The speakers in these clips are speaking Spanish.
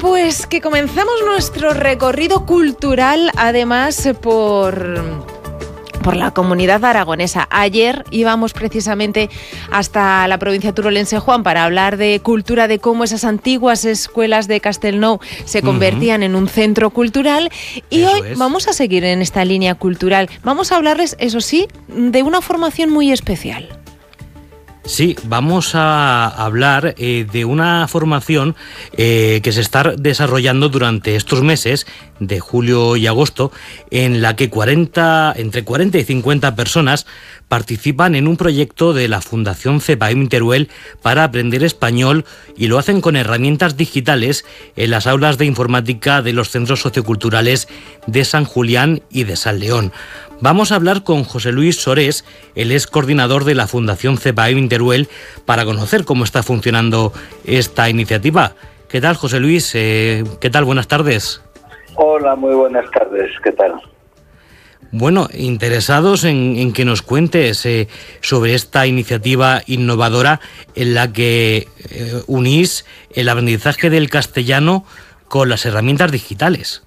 Pues que comenzamos nuestro recorrido cultural, además por la comunidad aragonesa. Ayer íbamos precisamente hasta la provincia turolense, Juan, para hablar de cultura, de cómo esas antiguas escuelas de Castelnou se convertían en un centro cultural, y hoy vamos a seguir en esta línea cultural. Vamos a hablarles, eso sí, de una formación muy especial. Sí, vamos a hablar de una formación que se está desarrollando durante estos meses de julio y agosto, en la que entre 40 y 50 personas participan en un proyecto de la Fundación CEPAIM Teruel para aprender español, y lo hacen con herramientas digitales en las aulas de informática de los centros socioculturales de San Julián y de San León. Vamos a hablar con José Luis Sorés, él es coordinador de la Fundación CEPAIM Teruel, para conocer cómo está funcionando esta iniciativa. ¿Qué tal, José Luis? ¿Qué tal? Buenas tardes. Hola, muy buenas tardes. ¿Qué tal? Bueno, interesados en que nos cuentes sobre esta iniciativa innovadora en la que unís el aprendizaje del castellano con las herramientas digitales.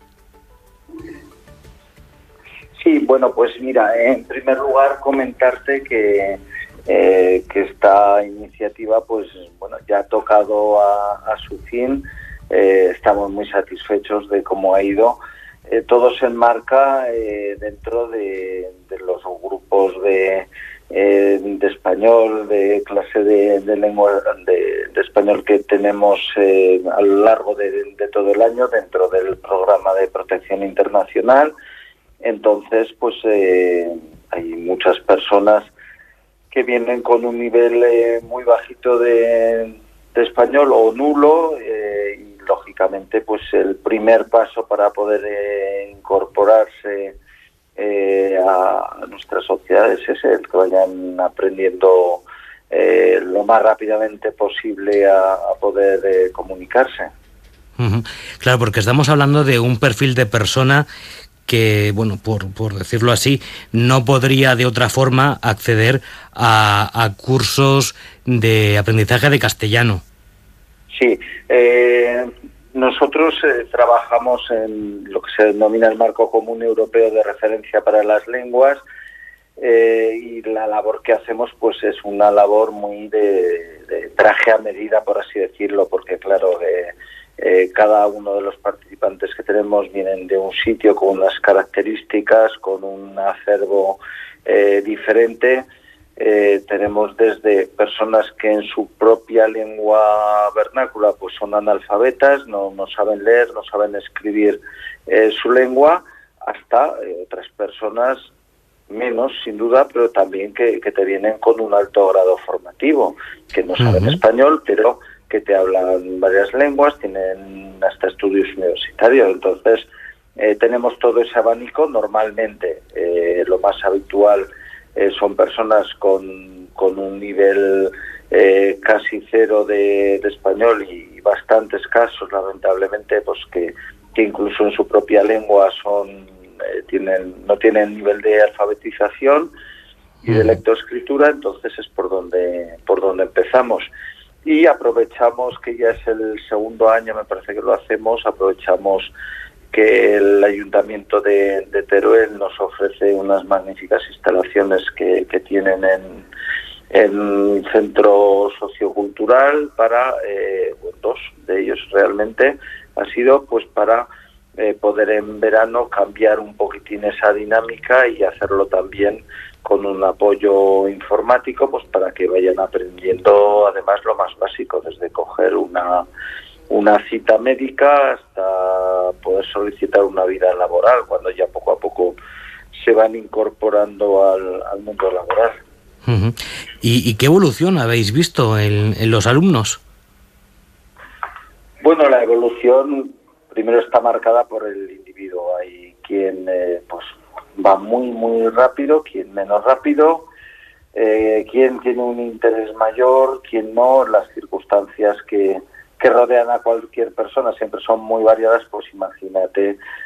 Sí, bueno, pues mira, en primer lugar comentarte que esta iniciativa, pues bueno, ya ha tocado a su fin. Estamos muy satisfechos de cómo ha ido. Todo se enmarca dentro de los grupos de español, de clase de lengua de español que tenemos a lo largo de todo el año dentro del programa de protección internacional. Entonces, pues hay muchas personas que vienen con un nivel muy bajito de español o nulo, y lógicamente pues el primer paso para poder incorporarse a nuestra sociedad es ese, el que vayan aprendiendo lo más rápidamente posible a poder comunicarse. Claro, porque estamos hablando de un perfil de persona que, bueno, por decirlo así, no podría de otra forma acceder a cursos de aprendizaje de castellano. Sí, nosotros trabajamos en lo que se denomina el Marco Común Europeo de Referencia para las Lenguas, y la labor que hacemos pues es una labor muy de traje a medida, por así decirlo, porque claro, cada uno de los participantes que tenemos vienen de un sitio con unas características, con un acervo diferente. Tenemos desde personas que en su propia lengua vernácula pues son analfabetas, no saben leer, no saben escribir su lengua, hasta otras personas menos, sin duda, pero también que te vienen con un alto grado formativo, que no saben español, pero que te hablan varias lenguas, tienen hasta estudios universitarios. Entonces, tenemos todo ese abanico. Normalmente, lo más habitual son personas con un nivel casi cero de español, y bastantes casos, lamentablemente, pues que incluso en su propia lengua no tienen nivel de alfabetización y de lectoescritura. Entonces es por donde empezamos. Y aprovechamos que ya es el segundo año, me parece que lo hacemos, aprovechamos que el Ayuntamiento de Teruel nos ofrece unas magníficas instalaciones que tienen en un centro sociocultural para, dos de ellos realmente, ha sido pues para poder en verano cambiar un poquitín esa dinámica y hacerlo también con un apoyo informático, pues para que vayan aprendiendo además lo más básico, desde coger una cita médica hasta poder solicitar una vida laboral, cuando ya poco a poco se van incorporando al mundo laboral. ¿Y qué evolución habéis visto en los alumnos? Bueno, la evolución primero está marcada por el individuo. Hay quien pues va muy rápido, quien menos rápido, quien tiene un interés mayor, quien no. Las circunstancias que rodean a cualquier persona siempre son muy variadas. Pues imagínate